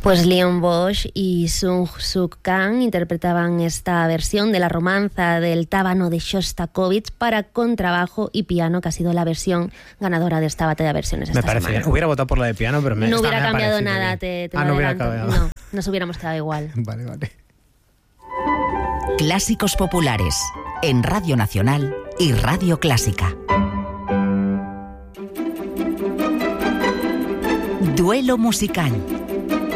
Pues Leon Bosch y Sung Suk Kang interpretaban esta versión de la romanza del Tábano de Shostakovich para contrabajo y piano, que ha sido la versión ganadora de esta batalla de versiones esta semana. Me parece bien. Hubiera votado por la de piano, pero no hubiera cambiado nada. No hubiera cambiado. No, nos hubiéramos quedado igual. Vale. Clásicos populares en Radio Nacional y Radio Clásica. Duelo musical.